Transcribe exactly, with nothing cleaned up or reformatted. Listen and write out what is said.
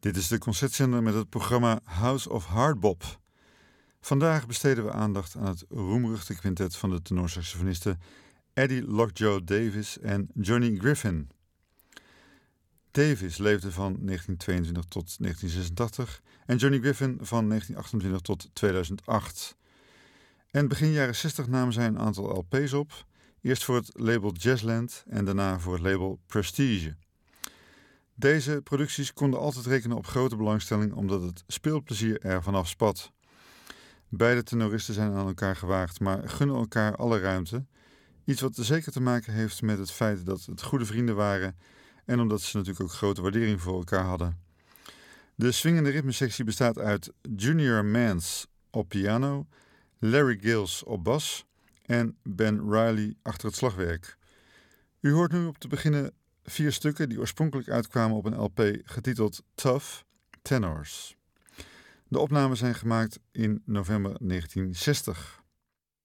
Dit is de concertzender met het programma House of Hardbop. Vandaag besteden we aandacht aan het roemruchte quintet van de tenorsaxofonisten Eddie Lockjaw Davis en Johnny Griffin. Davis leefde van negentien tweeëntwintig tot negentien zesentachtig en Johnny Griffin van negentien achtentwintig tot tweeduizend acht. En begin jaren zestig namen zij een aantal L P's op, eerst voor het label Jazzland en daarna voor het label Prestige. Deze producties konden altijd rekenen op grote belangstelling omdat het speelplezier er vanaf spat. Beide tenoristen zijn aan elkaar gewaagd, maar gunnen elkaar alle ruimte. Iets wat zeker te maken heeft met het feit dat het goede vrienden waren en omdat ze natuurlijk ook grote waardering voor elkaar hadden. De swingende ritmesectie bestaat uit Junior Mance op piano, Larry Gills op bas en Ben Riley achter het slagwerk. U hoort nu op te beginnen vier stukken die oorspronkelijk uitkwamen op een L P getiteld Tough Tenors. De opnames zijn gemaakt in november negentien zestig.